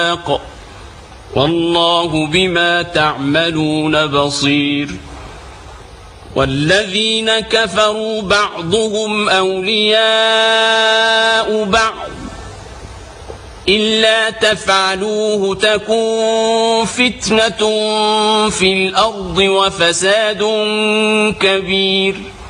والله بما تعملون بصير. والذين كفروا بعضهم أولياء بعض إلا تفعلوه تكن فتنة في الأرض وفساد كبير.